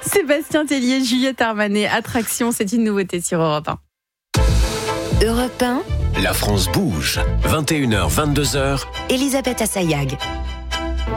Sébastien Tellier, Juliette Armanet, Attraction, c'est une nouveauté sur Europe 1. Europe 1, La France bouge. 21h, 22h. Elisabeth Assayag.